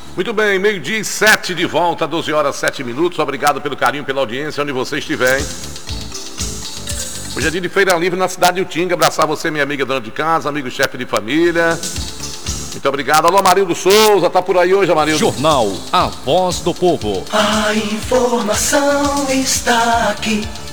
Muito bem, 12h07 de volta, 12 horas 7 minutos. Obrigado pelo carinho, pela audiência, onde você estiver, hein? Hoje é dia de feira livre na cidade de Utinga. Abraçar você, minha amiga dona de casa, amigo chefe de família. Muito obrigado. Alô, Amarildo Souza, tá por aí hoje, Amarildo? Jornal A Voz do Povo. A informação está aqui.